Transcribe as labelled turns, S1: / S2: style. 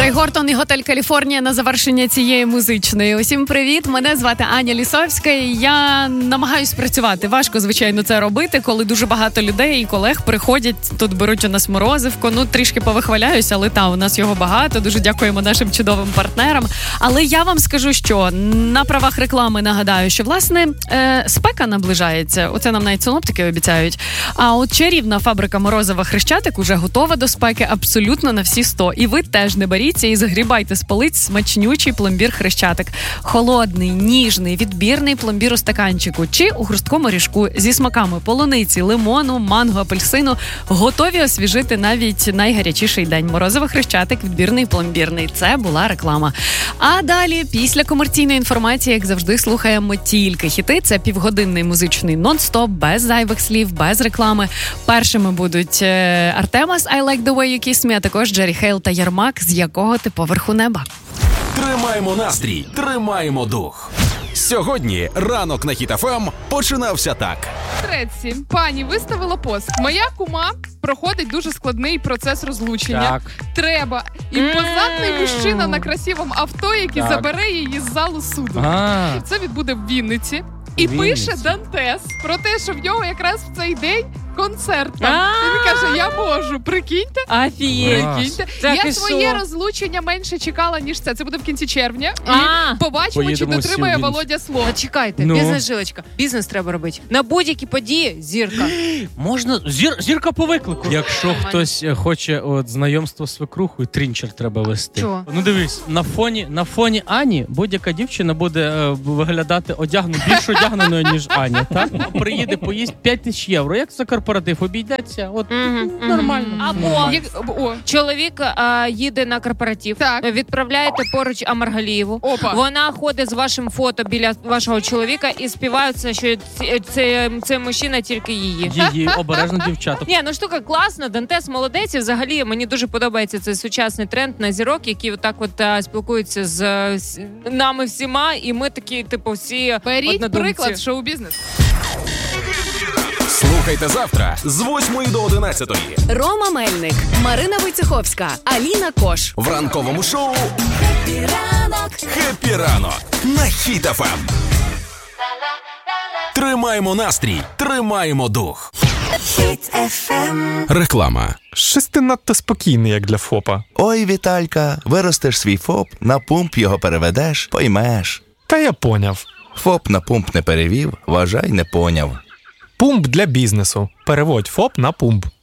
S1: Рей Гортон і Готель Каліфорнія на завершення цієї музичної. Усім привіт, мене звати Аня Лісовська, і я намагаюсь працювати. Важко, звичайно, це робити, коли дуже багато людей і колег приходять, тут беруть у нас морозивко, трішки повихваляюся, але у нас його багато, дуже дякуємо нашим чудовим партнерам. Але я вам скажу, що на правах реклами нагадаю, що, власне, спека наближається, оце нам навіть синоптики обіцяють, а от чарівна фабрика морозива Хрещатик уже готова до спеки абсолютно на всі 100. І ви теж не беріться і загрібайте з полиць смачнючий пломбір Хрещатик. Холодний, ніжний, відбірний пломбір у стаканчику чи у хрусткому ріжку зі смаками полуниці, лимону, манго, апельсину. Готові освіжити навіть найгарячіший день. Морозиво Хрещатик, відбірний пломбірний. Це була реклама. А далі, після комерційної інформації, як завжди, слухаємо тільки хіти. Це півгодинний музичний нон-стоп, без зайвих слів, без реклами. Першими будуть Артемас «I like the way you kiss me», а також Джері Хейл та Єрмак «З якого ти поверху неба».
S2: Тримаємо настрій, тримаємо дух. Сьогодні ранок на Хіт ФМ починався так.
S3: Треці, пані виставила пост. Моя кума проходить дуже складний процес розлучення.
S4: Так.
S3: Треба імпозантний мужчина на красивому авто, який забере її з залу суду. Це відбуде в Вінниці. І пише Дантес про те, що в нього якраз в цей день концерт. Він каже, я можу, прикиньте.
S1: Прикиньте.
S3: Я своє розлучення менше чекала, ніж це. Це буде в кінці червня. І побачимо, чи дотримає Володя слово.
S5: Чекайте, бізнес-жилочка. Бізнес треба робити. На будь-які події зірка.
S4: Можна зірка по виклику. Якщо хтось хоче знайомство з свекрухою, трінчер треба вести.
S5: Чого?
S4: Дивись, на фоні Ані будь-яка дівчина буде виглядати більш одягненою, ніж Аня. Так? Приїде, поїсть 5000 євро. Як за корпоратив обійдеться, нормально.
S5: Або чоловік їде на корпоратив, відправляєте поруч Амаргалієву. Вона ходить з вашим фото біля вашого чоловіка і співаються, що це мужчина тільки її.
S4: Її, обережно, дівчата.
S5: Ні, штука класна, Дантес молодець, і взагалі мені дуже подобається цей сучасний тренд на зірок, які отак спілкуються з нами всіма, і ми такі, всі однодумці.
S3: Беріть приклад шоу-бізнес.
S2: Слухайте завтра з 8 до 11.
S1: Рома Мельник, Марина Войцеховська, Аліна Кош.
S2: В ранковому шоу «Хеппі ранок» на Хіт ФМ. Тримаємо настрій, тримаємо дух. Хіт ФМ. Реклама.
S6: Щось ти надто спокійний, як для ФОПа.
S7: Ой, Віталька, виростеш свій ФОП, на пумп його переведеш, поймеш.
S6: Та я поняв.
S7: ФОП на пумп не перевів, вважай, не поняв.
S6: Пумп для бізнесу. Переводь ФОП на пумп.